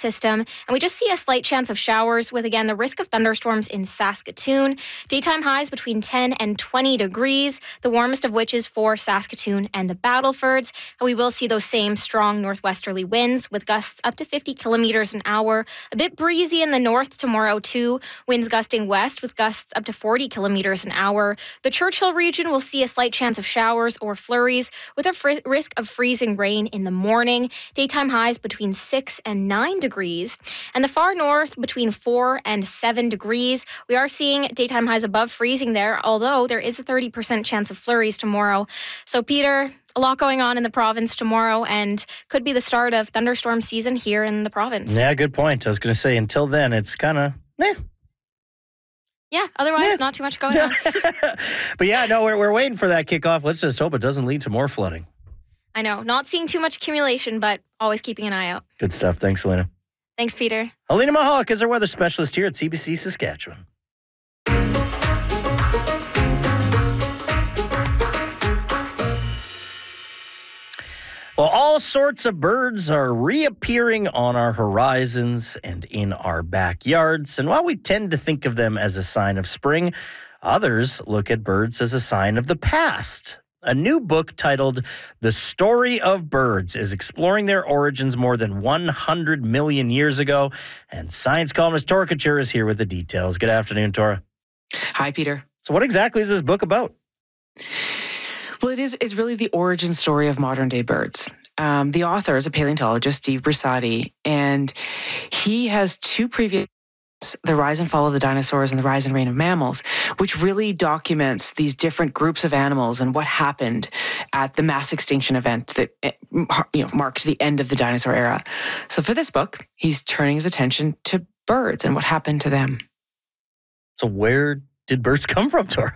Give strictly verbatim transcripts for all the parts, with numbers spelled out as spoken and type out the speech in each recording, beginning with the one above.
system, and we just see a slight chance of showers with, again, the risk of thunderstorms in Saskatoon. Daytime highs between ten and twenty degrees, the warmest of which is for Saskatoon and the Battlefords. And we will see those same strong northwesterly winds with gusts up to fifty kilometers an hour. A bit breezy in the north tomorrow, too. Winds gusting west with gusts up to forty kilometers an hour. The Churchill region will see a slight chance of showers or flurries with a fr- risk of freezing rain in the morning. Daytime highs between six and nine degrees. And the far north between four and seven degrees. We are seeing daytime highs above freezing there, although there is a thirty percent chance of flurries tomorrow. So, Peter, a lot going on in the province tomorrow and could be the start of thunderstorm season here in the province. Yeah, good point. I was going to say, until then, it's kind of, eh. Yeah, otherwise, yeah. Not too much going on. But yeah, no, we're, we're waiting for that kickoff. Let's just hope it doesn't lead to more flooding. I know. Not seeing too much accumulation, but always keeping an eye out. Good stuff. Thanks, Alina. Thanks, Peter. Alina Mahalik is our weather specialist here at C B C Saskatchewan. Well, all sorts of birds are reappearing on our horizons and in our backyards. And while we tend to think of them as a sign of spring, others look at birds as a sign of the past. A new book titled The Story of Birds is exploring their origins more than one hundred million years ago. And science columnist Tora Couture is here with the details. Good afternoon, Tora. Hi, Peter. So what exactly is this book about? Well, it is it's really the origin story of modern-day birds. Um, the author is a paleontologist, Steve Brusatte, and he has two previous The Rise and Fall of the Dinosaurs and The Rise and Reign of Mammals, which really documents these different groups of animals and what happened at the mass extinction event that you know, marked the end of the dinosaur era. So for this book, he's turning his attention to birds and what happened to them. So where did birds come from, Tora?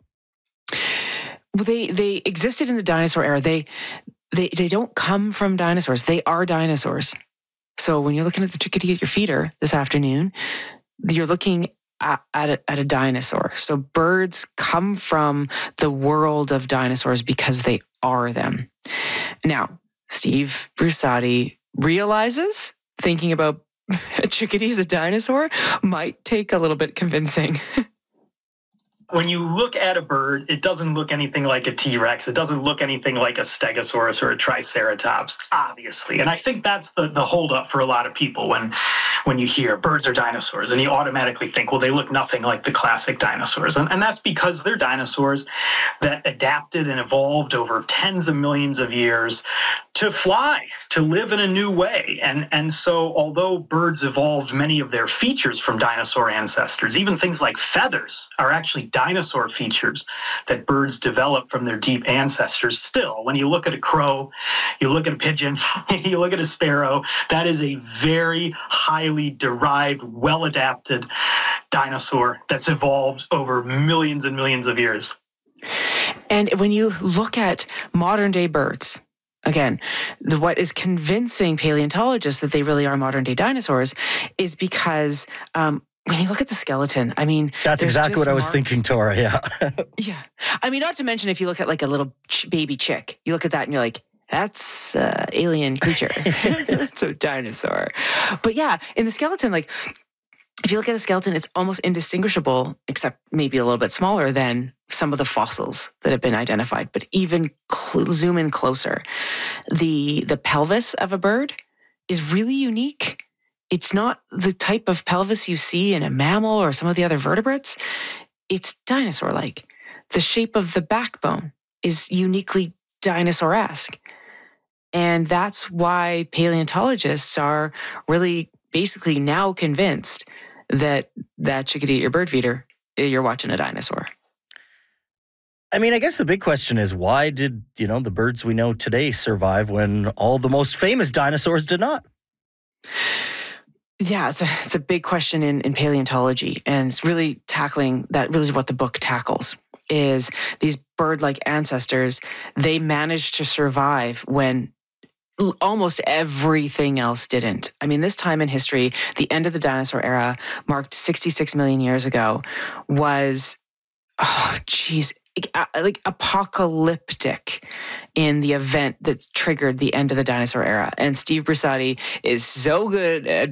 Well, they they existed in the dinosaur era. They they they don't come from dinosaurs. They are dinosaurs. So when you're looking at the chickadee at your feeder this afternoon, you're looking at, at, a, at a dinosaur. So birds come from the world of dinosaurs because they are them. Now, Steve Brusatte realizes thinking about a chickadee as a dinosaur might take a little bit convincing. When you look at a bird, it doesn't look anything like a T-Rex. It doesn't look anything like a Stegosaurus or a Triceratops, obviously. And I think that's the, the holdup for a lot of people when, when you hear birds are dinosaurs, and you automatically think, well, they look nothing like the classic dinosaurs. And, and that's because they're dinosaurs that adapted and evolved over tens of millions of years to fly, to live in a new way. And, and so although birds evolved many of their features from dinosaur ancestors, even things like feathers are actually dinosaur features that birds developed from their deep ancestors. Still, when you look at a crow, you look at a pigeon, you look at a sparrow, that is a very highly derived, well-adapted dinosaur that's evolved over millions and millions of years. And when you look at modern-day birds, again, the, what is convincing paleontologists that they really are modern-day dinosaurs is because um, when you look at the skeleton, I mean... That's exactly what I was marks. thinking, Tora, yeah. Yeah. I mean, not to mention if you look at like a little ch- baby chick, you look at that and you're like, that's uh, alien creature. That's a dinosaur. But yeah, in the skeleton, like, if you look at a skeleton, it's almost indistinguishable, except maybe a little bit smaller than some of the fossils that have been identified. But even cl- zoom in closer, the the pelvis of a bird is really unique. It's not the type of pelvis you see in a mammal or some of the other vertebrates. It's dinosaur-like. The shape of the backbone is uniquely dinosaur-esque. And that's why paleontologists are really basically now convinced that that chickadee at your bird feeder, you're watching a dinosaur. I mean, I guess the big question is, why did, you know, the birds we know today survive when all the most famous dinosaurs did not? Yeah, it's a, it's a big question in, in paleontology, and it's really tackling that. Really is what the book tackles, is these bird-like ancestors, they managed to survive when almost everything else didn't. I mean, this time in history, the end of the dinosaur era, marked sixty-six million years ago, was, oh, geez, like apocalyptic in the event that triggered the end of the dinosaur era. And Steve Brusatte is so good at